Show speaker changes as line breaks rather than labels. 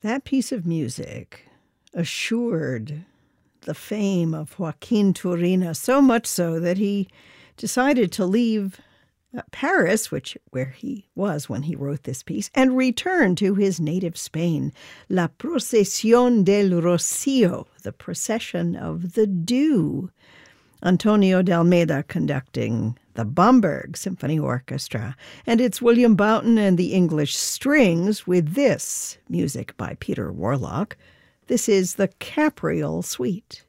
That piece of music assured the fame of Joaquin Turina, so much so that he decided to leave Paris, where he was when he wrote this piece, and return to his native Spain. La Procesión del Rocío, the procession of the dew. Antonio de Almeida conducting the Bamberg Symphony Orchestra. And it's William Boughton and the English Strings with this music by Peter Warlock. This is the Capriol Suite.